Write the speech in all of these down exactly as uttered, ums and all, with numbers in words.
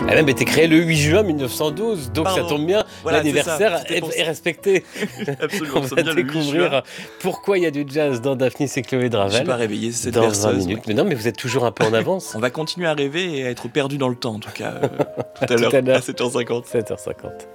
Elle a même été créée le huit juin mille neuf cent douze, donc Pardon. ça tombe bien, Voilà, l'anniversaire c'est ça, est, est respecté. Absolument, On ça va vient le huit découvrir juin. pourquoi il y a du jazz dans Daphnis et Chloé de Je suis Ravel pas réveillé, c'est cette dans berceuse. vingt minutes. Mais non, mais vous êtes toujours un peu en avance. On va continuer à rêver et à être perdu dans le temps, en tout cas, euh, tout à l'heure, Tout à l'heure. à sept heures cinquante. sept heures cinquante.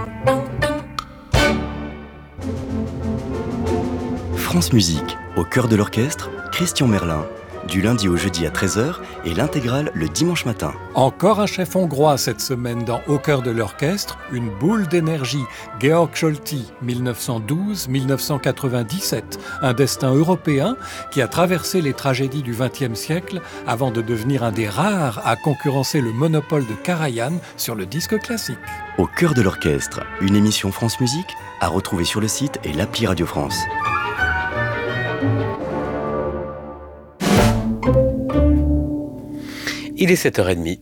France Musique, au cœur de l'orchestre, Christian Merlin. Du lundi au jeudi à treize heures et l'intégrale le dimanche matin. Encore un chef hongrois cette semaine dans Au cœur de l'orchestre, une boule d'énergie, Georg Scholti, mille neuf cent douze à mille neuf cent quatre-vingt-dix-sept. Un destin européen qui a traversé les tragédies du vingtième siècle avant de devenir un des rares à concurrencer le monopole de Karajan sur le disque classique. Au cœur de l'orchestre, une émission France Musique à retrouver sur le site et l'appli Radio France. Il est sept heures trente.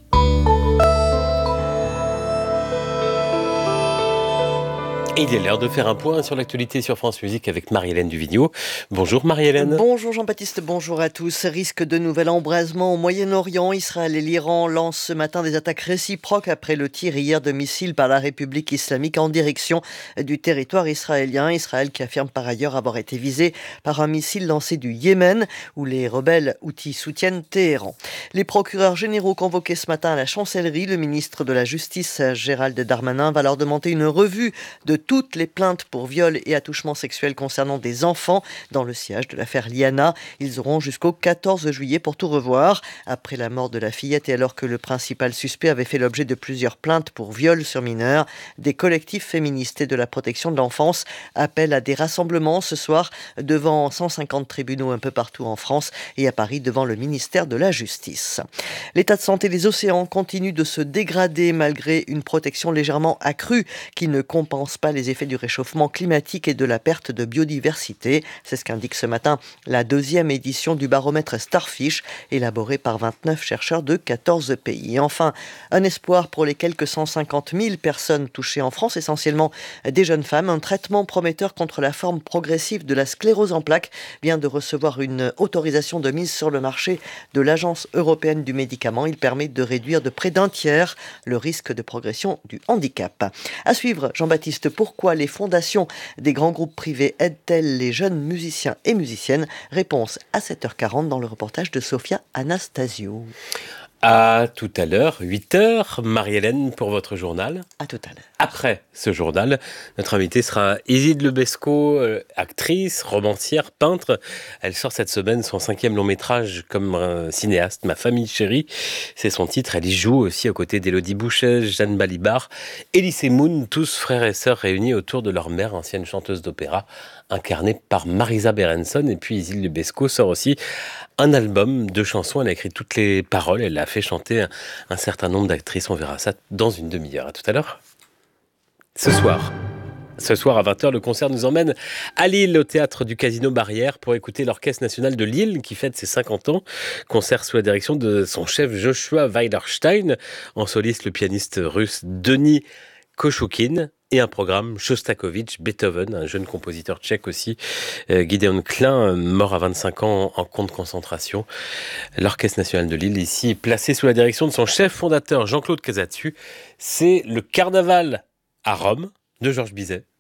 Et il est l'heure de faire un point sur l'actualité sur France Musique avec Marie-Hélène Duvigneau. Bonjour Marie-Hélène. Bonjour Jean-Baptiste, bonjour à tous. Risque de nouvel embrasement au Moyen-Orient. Israël et l'Iran lancent ce matin des attaques réciproques après le tir hier de missiles par la République islamique en direction du territoire israélien. Israël qui affirme par ailleurs avoir été visé par un missile lancé du Yémen où les rebelles houthis soutiennent Téhéran. Les procureurs généraux convoqués ce matin à la chancellerie, le ministre de la Justice Gérald Darmanin va leur demander une revue de toutes les plaintes pour viol et attouchement sexuel concernant des enfants dans le sillage de l'affaire Liana. Ils auront jusqu'au quatorze juillet pour tout revoir. Après la mort de la fillette et alors que le principal suspect avait fait l'objet de plusieurs plaintes pour viol sur mineurs, des collectifs féministes et de la protection de l'enfance appellent à des rassemblements ce soir devant cent cinquante tribunaux un peu partout en France et à Paris devant le ministère de la Justice. L'état de santé des océans continue de se dégrader malgré une protection légèrement accrue qui ne compense pas les effets du réchauffement climatique et de la perte de biodiversité. C'est ce qu'indique ce matin la deuxième édition du baromètre Starfish, élaboré par vingt-neuf chercheurs de quatorze pays. Et enfin, un espoir pour les quelques cent cinquante mille personnes touchées en France, essentiellement des jeunes femmes. Un traitement prometteur contre la forme progressive de la sclérose en plaques vient de recevoir une autorisation de mise sur le marché de l'Agence européenne du médicament. Il permet de réduire de près d'un tiers le risque de progression du handicap. À suivre, Jean-Baptiste, pourquoi les fondations des grands groupes privés aident-elles les jeunes musiciens et musiciennes? Réponse à sept heures quarante dans le reportage de Sophia Anastasio. À tout à l'heure, huit heures, Marie-Hélène pour votre journal. À tout à l'heure. Après ce journal, notre invitée sera Isid Lebesco, euh, actrice, romancière, peintre. Elle sort cette semaine son cinquième long métrage comme euh, cinéaste, Ma famille chérie. C'est son titre. Elle y joue aussi aux côtés d'Élodie Bouchet, Jeanne Balibar, Elise Moon, tous frères et sœurs réunis autour de leur mère, ancienne chanteuse d'opéra, incarnée par Marisa Berenson. Et puis Isid Lebesco sort aussi un album de chansons. Elle a écrit toutes les paroles. Elle a fait chanter un, un certain nombre d'actrices. On verra ça dans une demi-heure. À tout à l'heure. Ce soir, ce soir à vingt heures, le concert nous emmène à Lille, au théâtre du Casino Barrière, pour écouter l'Orchestre National de Lille, qui fête ses cinquante ans. Concert sous la direction de son chef Joshua Weilerstein, en soliste le pianiste russe Denis Koshoukine, et un programme Shostakovich, Beethoven, un jeune compositeur tchèque aussi, euh, Gideon Klein, mort à vingt-cinq ans en camp de concentration. L'Orchestre National de Lille, ici, placé sous la direction de son chef fondateur Jean-Claude Casatsu. C'est le carnaval à Rome de Georges Bizet.